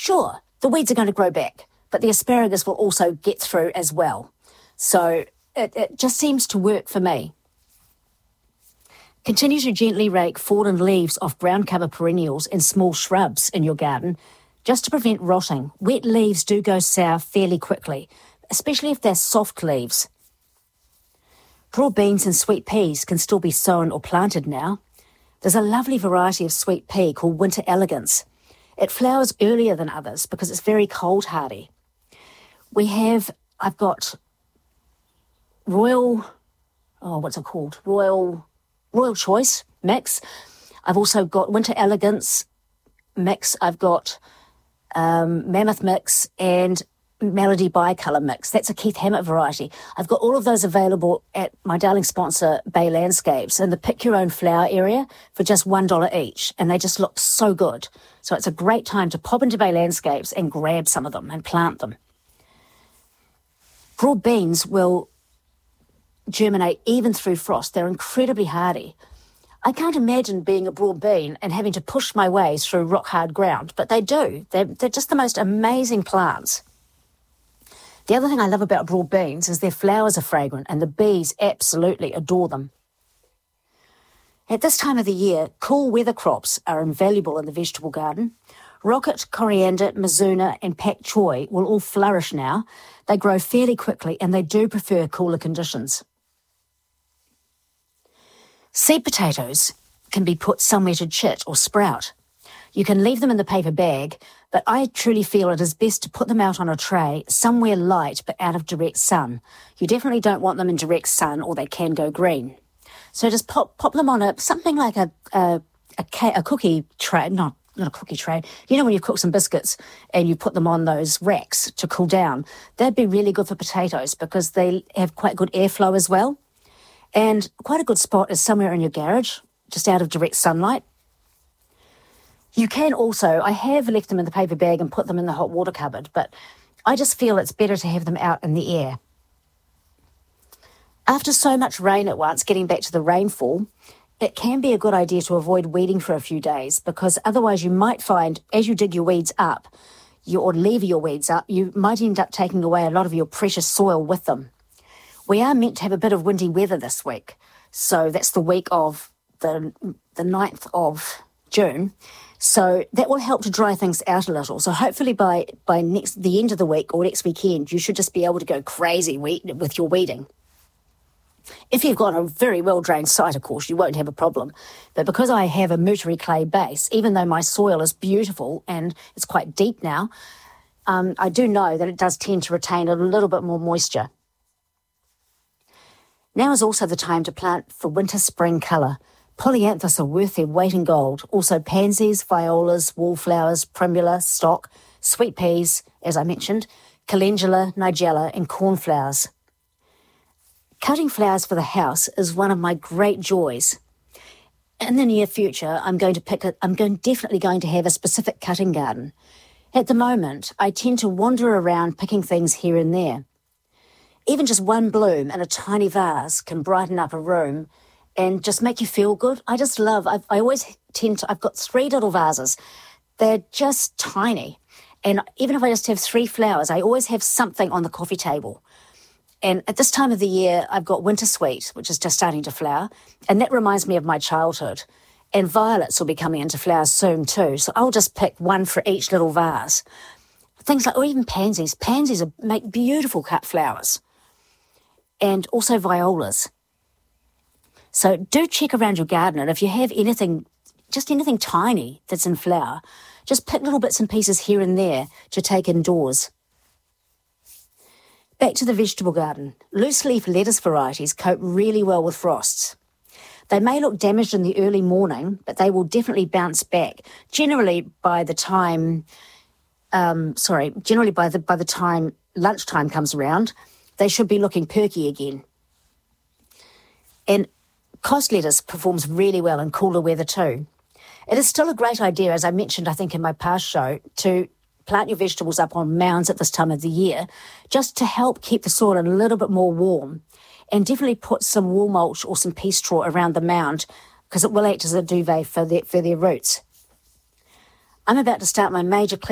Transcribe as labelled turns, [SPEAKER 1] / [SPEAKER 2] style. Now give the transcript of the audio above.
[SPEAKER 1] Sure, the weeds are going to grow back, but the asparagus will also get through as well. So it just seems to work for me. Continue to gently rake fallen leaves off ground cover perennials and small shrubs in your garden, just to prevent rotting. Wet leaves do go sour fairly quickly, especially if they're soft leaves. Broad beans and sweet peas can still be sown or planted now. There's a lovely variety of sweet pea called Winter Elegance. It flowers earlier than others because it's very cold hardy. I've got Royal Choice mix. I've also got Winter Elegance mix. I've got Mammoth mix and Melody Bicolour mix. That's a Keith Hammett variety. I've got all of those available at my darling sponsor, Bay Landscapes, in the Pick Your Own Flower area for just $1 each, and they just look so good. So it's a great time to pop into Bay Landscapes and grab some of them and plant them. Broad beans will germinate even through frost. They're incredibly hardy. I can't imagine being a broad bean and having to push my way through rock-hard ground, but they do. They're just the most amazing plants. The other thing I love about broad beans is their flowers are fragrant, and the bees absolutely adore them. At this time of the year, cool weather crops are invaluable in the vegetable garden. Rocket, coriander, mizuna and pak choi will all flourish now. They grow fairly quickly and they do prefer cooler conditions. Seed potatoes can be put somewhere to chit or sprout. You can leave them in the paper bag, but I truly feel it is best to put them out on a tray, somewhere light but out of direct sun. You definitely don't want them in direct sun or they can go green. So just pop them on something like a cookie tray, not a cookie tray. You know when you cook some biscuits and you put them on those racks to cool down, they'd be really good for potatoes because they have quite good airflow as well. And quite a good spot is somewhere in your garage, just out of direct sunlight. You can also, I have left them in the paper bag and put them in the hot water cupboard, but I just feel it's better to have them out in the air. After so much rain at once, getting back to the rainfall, it can be a good idea to avoid weeding for a few days because otherwise you might find as you dig your weeds up, or lever your weeds up, you might end up taking away a lot of your precious soil with them. We are meant to have a bit of windy weather this week, so that's the week of the 9th of June. So that will help to dry things out a little. So hopefully by the end of the week or next weekend, you should just be able to go crazy with your weeding. If you've got a very well-drained site, of course, you won't have a problem. But because I have a Moutere clay base, even though my soil is beautiful and it's quite deep now, I do know that it does tend to retain a little bit more moisture. Now is also the time to plant for winter-spring colour. Polyanthus are worth their weight in gold. Also pansies, violas, wallflowers, primula, stock, sweet peas, as I mentioned, calendula, nigella and cornflowers. Cutting flowers for the house is one of my great joys. In the near future, I'm definitely going to have a specific cutting garden. At the moment, I tend to wander around picking things here and there. Even just one bloom in a tiny vase can brighten up a room and just make you feel good. I just love, I've got 3 little vases. They're just tiny. And even if I just have 3 flowers, I always have something on the coffee table. And at this time of the year, I've got winter sweet, which is just starting to flower. And that reminds me of my childhood. And violets will be coming into flower soon too. So I'll just pick one for each little vase. Things like, or even pansies. Pansies make beautiful cut flowers. And also violas. So do check around your garden, and if you have anything tiny that's in flower, just pick little bits and pieces here and there to take indoors. Back to the vegetable garden. Loose leaf lettuce varieties cope really well with frosts. They may look damaged in the early morning, but they will definitely bounce back. Generally by the time lunchtime comes around, they should be looking perky again. And cost lettuce performs really well in cooler weather too. It is still a great idea, as I mentioned, I think, in my past show, to plant your vegetables up on mounds at this time of the year, just to help keep the soil a little bit more warm. And definitely put some wool mulch or some pea straw around the mound, because it will act as a duvet for their roots. I'm about to start my major